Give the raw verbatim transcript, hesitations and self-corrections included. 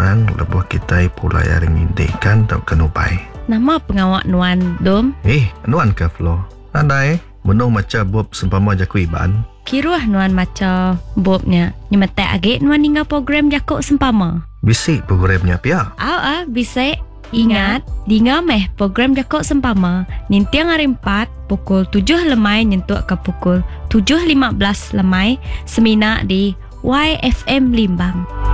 orang lebuh kita pula yang ngintikan tau kenupai. Nama pengawak nuan dom? Eh, nuan ke Flo? Andai, menung macam bob sempama jaku iban. Kiruah nuan macam bobnya. Nyemetek agak nuan tinggal program jakuk sempama. Bisik programnya pia. Au ah, bisik. Ingat, dinga meh program jakuk sempama. Nintiang hari empat, pukul tujuh lemai nyentuh ke pukul tujuh lima belas lemai. Semina di Y F M Limbang.